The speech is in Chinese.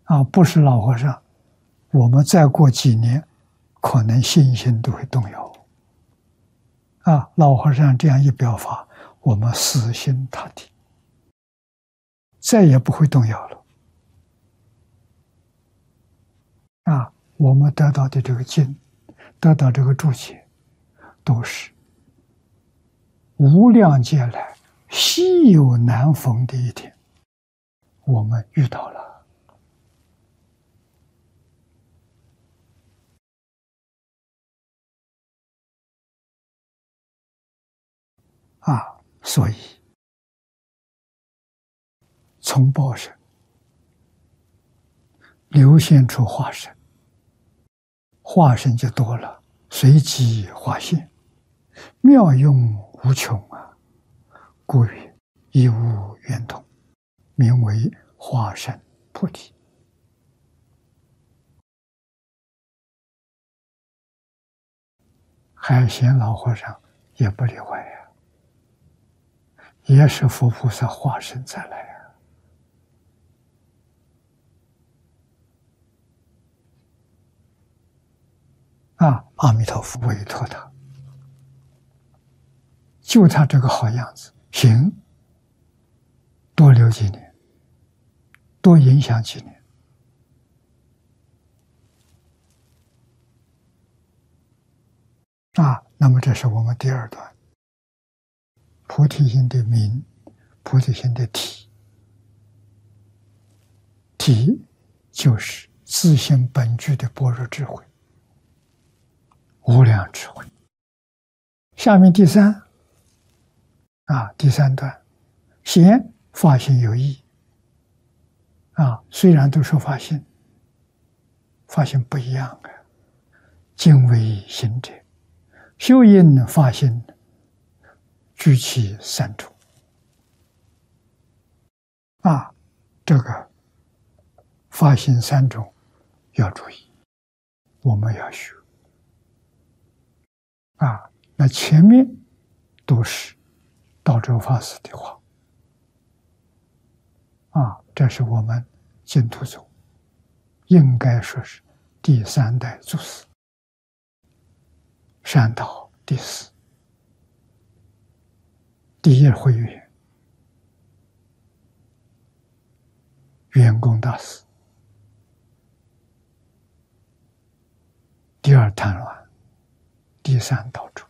不是老和尚，我们再过几年，可能信心都会动摇。老和尚这样一表法，我们死心塌地，再也不会动摇了。我们得到的这个经，得到这个注解，都是无量劫来稀有难逢的一天，我们遇到了。所以从报身流现出化身，化身就多了，随机化现，妙用无穷故曰一无圆通，名为化身菩提。海贤老和尚也不例外也是佛菩萨化身再来阿弥陀佛委托他，就他这个好样子，行，多留几年，多影响几年。那么这是我们第二段菩提心的明，菩提心的体。体就是自性本具的般若智慧，无量智慧。下面第三段，显法性有异虽然都说法性，法性不一样今为行者，修因法性具其三种这个法性三种要注意，我们要学那前面都是道州法师的话这是我们净土宗应该说是第三代祖师，善导第四，第一慧远，圆光大师，第二贪乱，第三道州。